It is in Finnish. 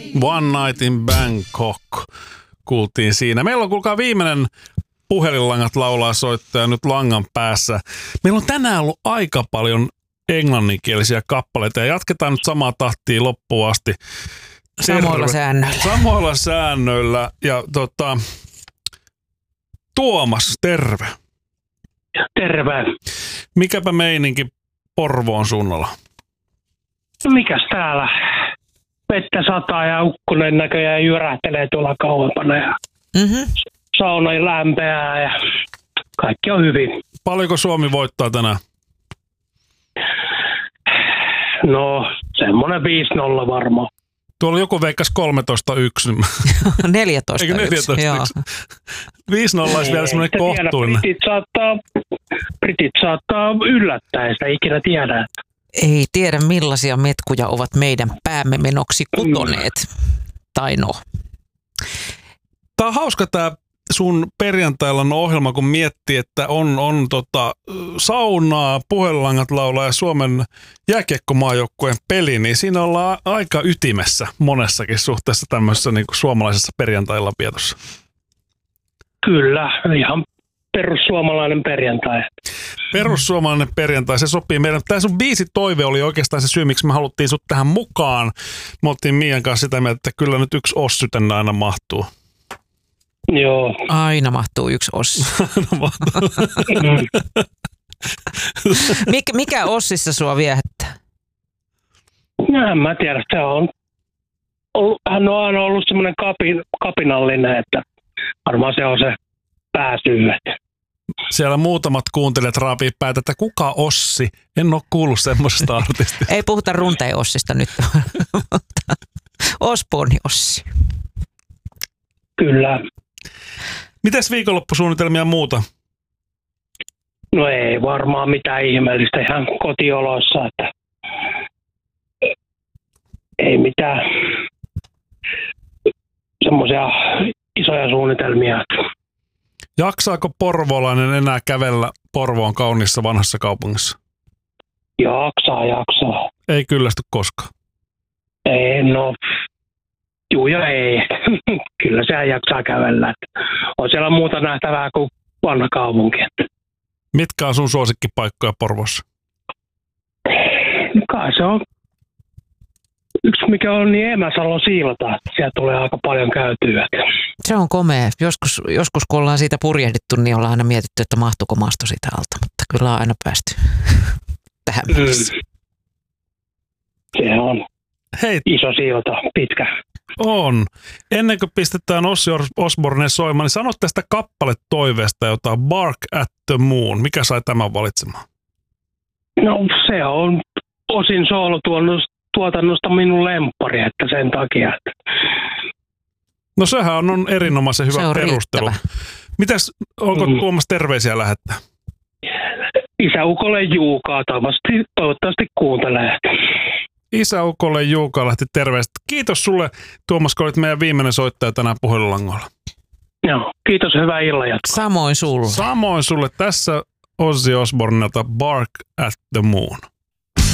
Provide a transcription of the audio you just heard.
One Night in Bangkok kuultiin siinä. Meillä on kuulkaa viimeinen puhelinlangat laulaa soittaja nyt langan päässä. Meillä on tänään ollut aika paljon englanninkielisiä kappaleita ja jatketaan nyt samaa tahtia loppuun asti. Samoilla säännöillä. Samoilla säännöillä. Ja Tuomas, terve. Terve. Mikäpä meininki Porvoon suunnalla? No mikäs täällä? Vettä sataa ja ukkonen näköjään jyrähtelee tuolla kauempana ja sauna lämpeää ja kaikki on hyvin. Paljonko Suomi voittaa tänään? No semmoinen 5-0 varmaan. Tuolla joku veikkas 13-1. 14. Eikö 14-1? 5-0 olisi vielä semmoinen kohtuinen. Britit saattaa yllättää, ei sitä ikinä tiedä. Ei tiedä millaisia metkuja ovat meidän päämme menoksi kutoneet. Tai no. Tämä on hauska tämä sun perjantailla ohjelma, kun miettii, että on saunaa, puhelinlangat laulaa ja Suomen jääkiekkomaajoukkueen peli, niin siinä ollaan aika ytimessä monessakin suhteessa tämmöisessä niin kuin suomalaisessa perjantailla vietossa. Kyllä, ihan perussuomalainen perjantai. Perussuomalainen perjantai, se sopii meidän. Tämä sun biisitoive oli oikeastaan se syy, miksi me haluttiin sut tähän mukaan. Me oltiin Mian kanssa sitä mieltä, että kyllä nyt yksi Ossi tänne aina mahtuu. Joo. Aina mahtuu yksi Ossi. Mikä Ossissa sua viehättää? No en mä tiedä, hän on aina ollut semmoinen kapinallinen, että varmaan se on se pääsyy. Siellä muutamat kuuntelijat raapii päätä, että kuka Ossi? En ole kuullut semmoisesta artistista. Ei puhuta Runteen Ossista nyt, mutta Osborne Ossi. Kyllä. Mites viikonloppusuunnitelmia muuta? No ei varmaan mitään ihmeellistä, ihan kotioloissa, että ei mitään semmoisia isoja suunnitelmia. Jaksaako porvoolainen enää kävellä Porvoon kauniissa vanhassa kaupungissa? Jaksaa. Ei kyllästy koskaan. Ei, no juu ja ei. Kyllä se jaksaa kävellä. On siellä muuta nähtävää kuin vanha kaupunki. Mitkä on sun suosikkipaikkoja Porvoossa? Kai se on yksi, mikä on niin Emäsalon Siilata. Siellä tulee aika paljon käytyä. Se on komea. Joskus kun ollaan siitä purjehdittu, niin ollaan aina mietitty, että mahtuuko maasto siitä alta. Mutta kyllä on aina päästy tähän mennessä. Se on iso Siilata, pitkä. On. Ennen kuin pistetään Ossi Osborne soimaan, niin sano tästä kappaletoiveesta jotain. Bark at the Moon. Mikä sai tämän valitsemaan? No se on osin soolotuotannosta minun lemppari, että sen takia. No sehän on erinomaisen hyvä perustelu. Riittävä. Mitäs, onko Tuomas terveisiä lähettää? Isäukolle Juukaa, toivottavasti kuuntelee. Isäukolle Juuka lähti terveistä. Kiitos sulle, Tuomas, kun olit meidän viimeinen soittaja tänään puhelinlangoilla. Joo, kiitos, hyvää illan jatkoa. Samoin sulle. Samoin sulle. Tässä Ozzy Osbournelta Bark at the Moon.